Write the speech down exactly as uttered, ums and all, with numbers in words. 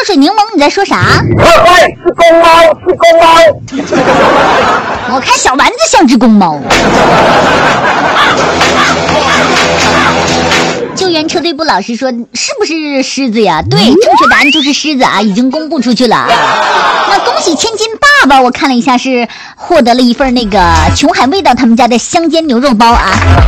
水柠檬，你在说啥？ 快是公猫，是公猫。 我看小丸子像只公猫。救援车队部老师说：“是不是狮子呀？”对，正确答案就是狮子啊，已经公布出去了。那恭喜千金爸爸，我看了一下是获得了一份那个琼海味道他们家的香煎牛肉包啊。